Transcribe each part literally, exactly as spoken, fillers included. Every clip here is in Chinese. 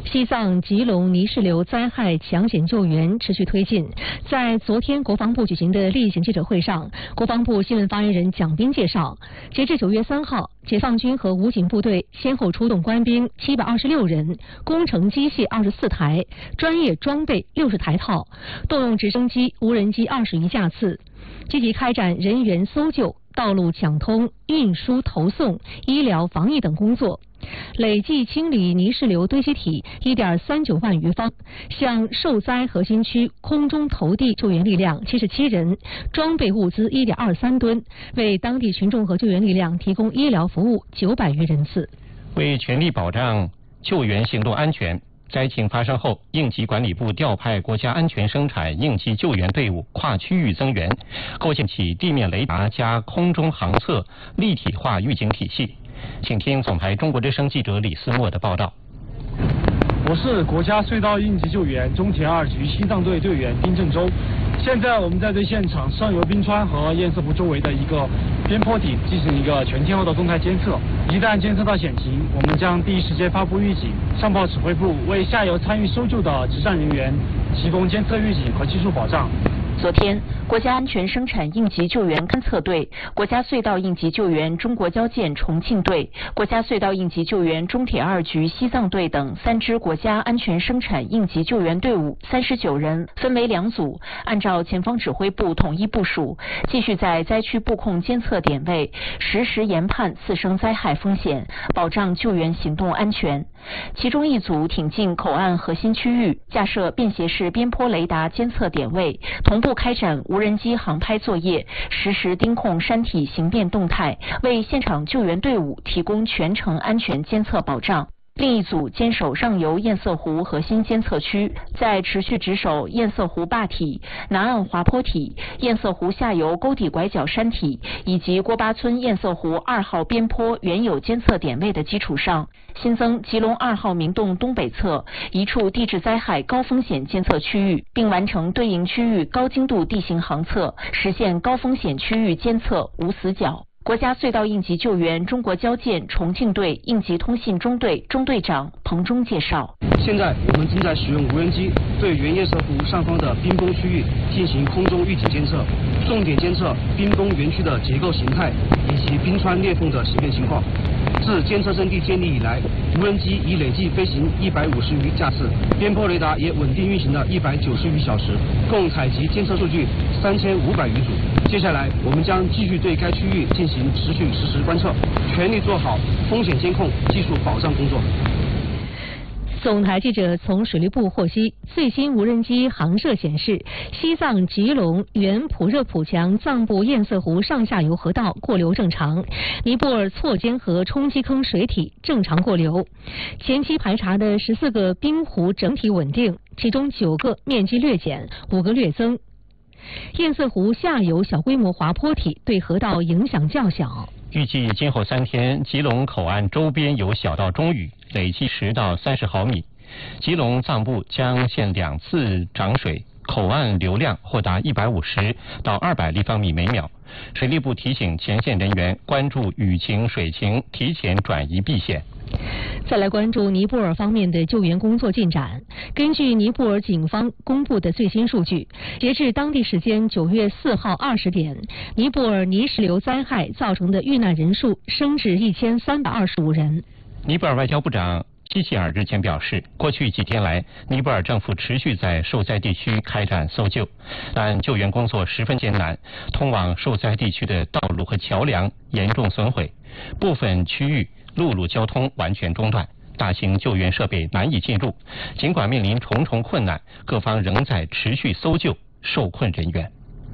西藏吉隆泥石流灾害抢险救援持续推进。在昨天国防部举行的例行记者会上，国防部新闻发言人蒋斌介绍，截至九月三号，解放军和武警部队先后出动官兵七百二十六人，工程机械二十四台，专业装备六十台套，动用直升机、无人机二十余架次，积极开展人员搜救、道路抢通、运输投送、医疗防疫等工作，累计清理泥石流堆积体 一点三九万余方，向受灾核心区空中投递救援力量七十七人，装备物资 一点二三吨，为当地群众和救援力量提供医疗服务九百余人次。 为全力保障救援行动安全，灾情发生后，应急管理部调派国家安全生产应急救援队伍跨区域增援，构建起地面雷达加空中航测立体化预警体系。请听总台中国之声记者李思墨的报道。 我是国家隧道应急救援中铁二局西藏队队员丁正洲。现在我们在对现场上游冰川和堰塞湖周围的一个边坡体进行一个全天候的动态监测。一旦监测到险情，我们将第一时间发布预警，上报指挥部，为下游参与搜救的执战人员提供监测预警和技术保障。 昨天，国家安全生产应急救援勘测队、国家隧道应急救援中国交建重庆队、国家隧道应急救援中铁二局西藏队等三支国家安全生产应急救援队伍三十九人，分为两组，按照前方指挥部统一部署，继续在灾区布控监测点位，实时研判次生灾害风险，保障救援行动安全。其中一组挺进口岸核心区域，架设便携式边坡雷达监测点位，同步开展无人机航拍作业，实时盯控山体形变动态，为现场救援队伍提供全程安全监测保障。另一组坚守上游堰塞湖核心监测区，在持续值守堰塞湖坝体、南岸滑坡体、堰塞湖下游沟底拐角山体以及郭巴村堰塞湖二号边坡原有监测点位的基础上，新增吉隆二号明洞东北侧一处地质灾害高风险监测区域，并完成对应区域高精度地形航测，实现高风险区域监测无死角。国家隧道应急救援中国交建重庆队应急通信中队中队长彭忠介绍， 现在我们正在使用无人机对原堰塞湖上方的冰崩区域进行空中预警监测，重点监测冰崩园区的结构形态以及冰川裂缝的形变情况。自监测阵地建立以来，无人机已累计飞行一百五十余架次，边坡雷达也稳定运行了一百九十余小时，共采集监测数据三千五百余组。接下来，我们将继续对该区域进行持续实时观测，全力做好风险监控、技术保障工作。 总台记者从水利部获悉，最新无人机航摄显示，西藏吉隆原普热普强藏布堰塞湖上下游河道过流正常，尼泊尔错尖河冲积坑水体正常过流。前期排查的十四个冰湖整体稳定，其中九个面积略减，五个略增。堰塞湖下游小规模滑坡体对河道影响较小。 预计今后三天，吉隆口岸周边有小到中雨，累计十到三十毫米。吉隆藏布将限两次涨水，口岸流量或达一百五十到二百立方米每秒。水利部提醒前线人员关注雨情、水情，提前转移避险。 再来关注尼泊尔方面的救援工作进展。根据尼泊尔警方公布的最新数据，截至当地时间九月四号二十点，尼泊尔泥石流灾害造成的遇难人数升至一千三百二十五人。 尼泊尔外交部长希希尔日前表示，过去几天来，尼泊尔政府持续在受灾地区开展搜救，但救援工作十分艰难，通往受灾地区的道路和桥梁严重损毁，部分区域陆路交通完全中断，大型救援设备难以进入。尽管面临重重困难，各方仍在持续搜救受困人员。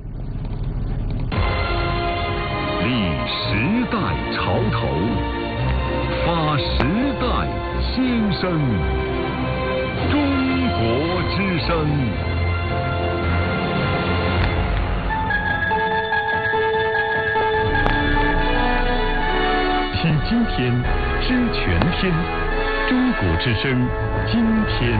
立时代潮头，发时代新声。中国之声。听今天，知全天。中国之声，今天。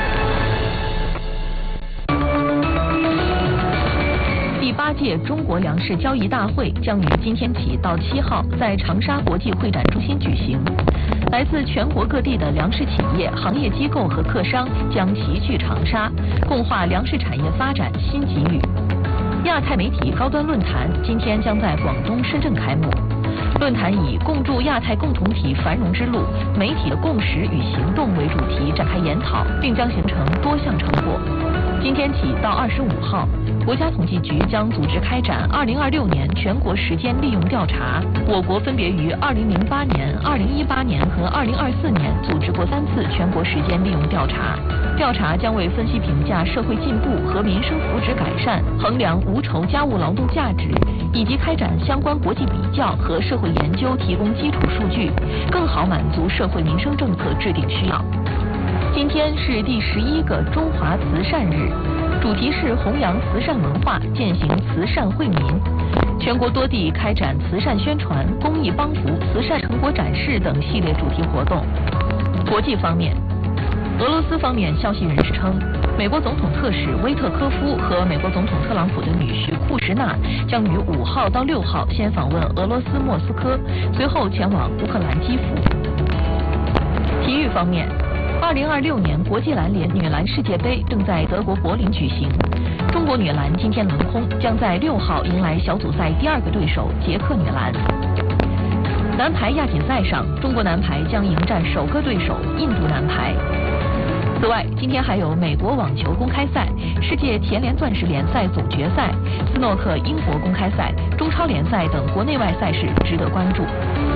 第八届中国粮食交易大会将于今天起到七号在长沙国际会展中心举行。 来自全国各地的粮食企业、行业机构和客商将齐聚长沙，共话粮食产业发展新机遇。亚太媒体高端论坛今天将在广东深圳开幕。论坛以“共筑亚太共同体繁荣之路，媒体的共识与行动”为主题展开研讨，并将形成多项成果。今天起到二十五号，国家统计局将组织开展二零二六年全国时间利用调查。我国分别于二零零八年、二零一八年和二零二四年组织过三次全国时间利用调查。调查将为分析评价社会进步和民生福祉改善、衡量无酬家务劳动价值，以及开展相关国际比较和社会研究提供基础数据，更好满足社会民生政策制定需要。今天是第十一个中华慈善日，主题是弘扬慈善文化，践行慈善惠民。全国多地开展慈善宣传、公益帮扶、慈善成果展示等系列主题活动。国际方面，俄罗斯方面消息人士称，美国总统特使威特科夫和美国总统特朗普的女婿库什纳将于五号到六号先访问俄罗斯莫斯科，随后前往乌克兰基辅。体育方面，二零二六年国际篮联女篮世界杯正在德国柏林举行，中国女篮今天轮空，将在六号迎来小组赛第二个对手捷克女篮。男排亚锦赛上，中国男排将迎战首个对手印度男排。此外，今天还有美国网球公开赛、世界田联钻石联赛总决赛、斯诺克英国公开赛、中超联赛等国内外赛事值得关注。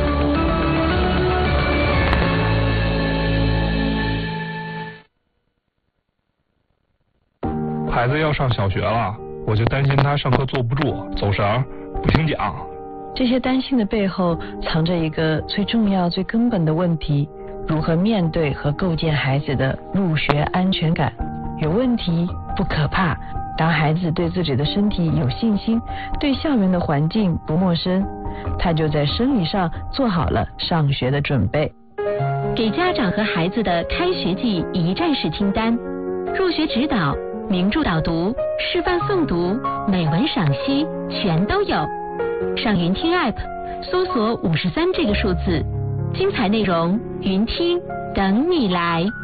孩子要上小学了，我就担心他上课坐不住、走神、不听讲。 这些担心的背后，藏着一个最重要、最根本的问题。如何面对和构建孩子的入学安全感？有问题不可怕，当孩子对自己的身体有信心，对校园的环境不陌生，他就在生理上做好了上学的准备。 给家长和孩子的开学季一站式清单：入学指导、名著导读、示范诵读、美文赏析，全都有。上云听 App 搜索五十三这个数字。精彩内容，云听等你来。